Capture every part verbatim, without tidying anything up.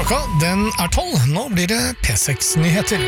Klokka, den er tolv. Nå blir det P seks-nyheter.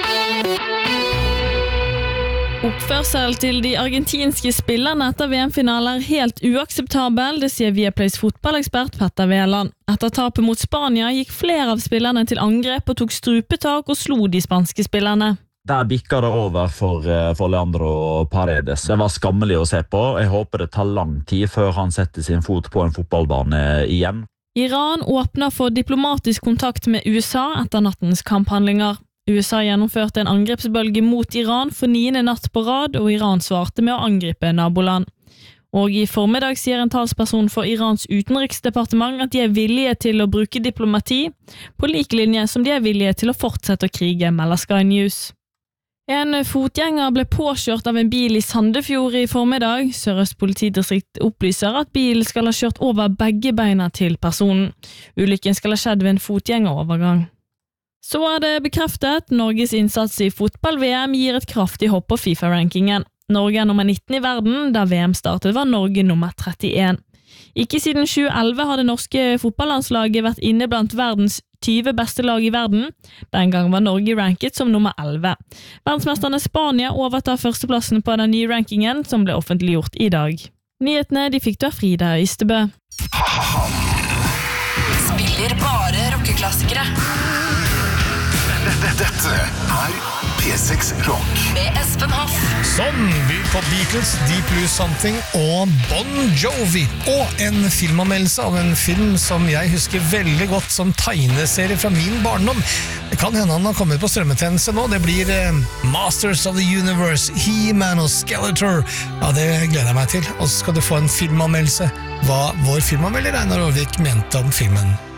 Oppførsel til de argentinske spillerne etter V M-finaler er helt uakseptabel, det sier Viaplays fotballekspert Petter Veland. Etter tapet mot Spania gikk flere av spillerne til angrep og tok strupetak og slo de spanske spillerne. Der bikket det over for, for Leandro Paredes. Det var skammelig å se på. Jeg håper det tar lang tid før han setter sin fot på en fotballbane igjen. Iran åpner for diplomatisk kontakt med U S A etter nattens kamphandlinger. U S A gjennomførte en angrepsbølge mot Iran for niende natt på rad, og Iran svarte med å angripe naboland. Og i formiddag sier en talsperson for Irans utenriksdepartement at de er villige til å bruke diplomati, på like linje som de er villige til å fortsette å krige, melder Sky News. En fotgjenger ble påkjørt av en bil i Sandefjord i formiddag. Sør-Øst politidistrikt opplyser at bilen skal ha kjørt over begge beina til personen. Ulykken skal ha skjedd ved en fotgjengerovergang. Så er det bekreftet, Norges innsats i fotball-V M gir et kraftig hopp på FIFA-rankingen. Norge er nummer nitten i verden, da V M startet var Norge nummer trettien. Ikke siden tjue elleve har det norske fotballandslaget vært inne blant verdens tyve beste lag i verden. Den gang var Norge ranket som nummer elleve. Verdensmesterne Spania overtar førsteplassen på den nye rankingen, som ble offentliggjort i dag. Nyhetene de fikk du av Frida Ystebø. Spiller bare rockeklassikere. Dette er P seks Rock med Espen Hoff. Sånn byr på Beatles, Deep Blue Something og Bon Jovi. Og en filmanmeldelse av en film som jeg husker veldig godt som tegneserie fra min barndom. Det kan hende han har kommet på strømmetjeneste nå. Det blir eh, Masters of the Universe, He-Man og Skeletor. Ja, det gleder jeg meg til. Og så skal du få en filmanmeldelse. Hva vår filmanmelder Einar Aarvik mente om filmen.